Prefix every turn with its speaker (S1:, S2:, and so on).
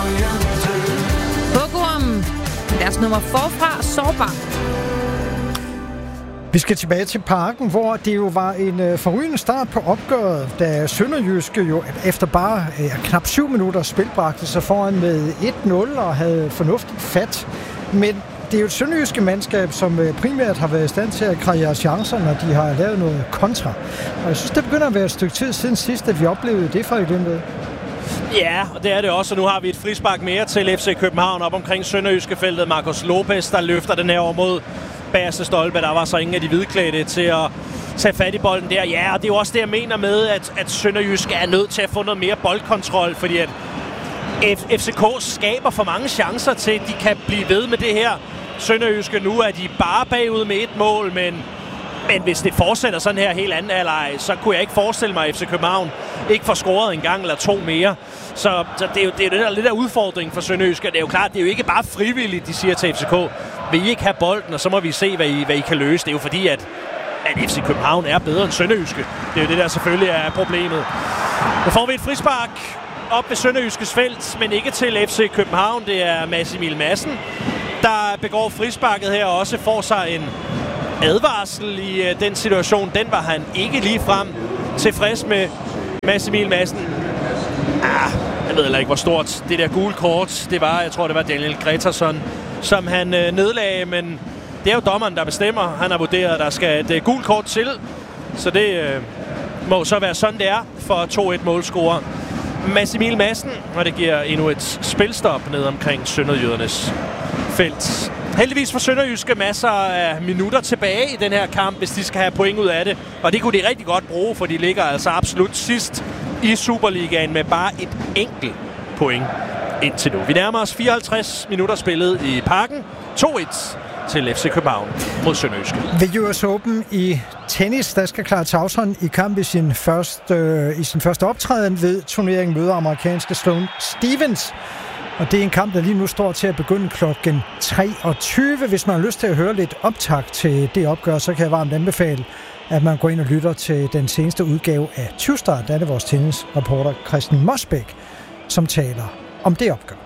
S1: Bukum. Deres nummer forfra, Sårbar.
S2: Vi skal tilbage til Parken, hvor det jo var en forrygende start på opgøret, da SønderjyskE jo efter bare knap 7 minutter spil bragte sig foran med 1-0 og havde fornuftigt fat. Men det er jo et sønderjyske mandskab, som primært har været i stand til at kreere chancer, når de har lavet noget kontra. Og jeg synes, det begynder at være et stykke tid siden sidst, at vi oplevede det fra Glimmed.
S3: Ja, og det er det også, og nu har vi et frispark mere til FC København op omkring Sønderjyske-feltet. Marcos Lopez, der løfter den her over mod bagerste stolpe. Der var så ingen af de hvidklædte til at tage fat i bolden der. Ja, og det er jo også det, jeg mener med, at Sønderjyske er nødt til at få noget mere boldkontrol, fordi at FCK skaber for mange chancer til, at de kan blive ved med det her. Sønderjyske nu er de bare bagud med 1 mål, men hvis det fortsætter sådan her helt anden halvleg, så kunne jeg ikke forestille mig, at FC København ikke får scoret en gang eller 2 mere. Så det er jo det der lidt af udfordring for Sønderjyske. Det er jo klart, det er jo ikke bare frivilligt, de siger til FCK, vil I ikke have bolden, og så må vi se, hvad I kan løse. Det er jo fordi, at FC København er bedre end Sønderjyske. Det er jo det, der selvfølgelig er problemet. Nu får vi et frispark op ved Sønderjyskes felt, men ikke til FC København. Det er Mads Emil Madsen, der begår frisparket her og også får sig en advarsel i den situation. Den var han ikke lige frem tilfreds med. Mads Emil Madsen. Jeg ved heller ikke, hvor stort det der gule kort det var. Jeg tror, det var Daniel Gretarsson, som han nedlagde, men det er jo dommeren, der bestemmer. Han har vurderet, at der skal et gult kort til, så det må så være sådan, det er for 2-1-målscorer Mads Emil Madsen, og det giver endnu et spilstop ned omkring sønderjydernes felt. Heldigvis for Sønderjyske masser af minutter tilbage i den her kamp, hvis de skal have point ud af det. Og det kunne de rigtig godt bruge, for de ligger altså absolut sidst i Superligaen med bare et enkelt point indtil nu. Vi nærmer os 54 minutter spillet i Parken. 2-1 til FC København mod Sønderjyske.
S2: Ved US Open i tennis, der skal Clara Tauson i kamp i sin første optræden ved turneringen møder amerikanske Sloane Stevens. Og det er en kamp, der lige nu står til at begynde klokken 23. Hvis man har lyst til at høre lidt optakt til det opgør, så kan jeg varmt anbefale, at man går ind og lytter til den seneste udgave af 20 Start. Der er det vores tennisreporter Christian Mosbæk, som taler om det opgør.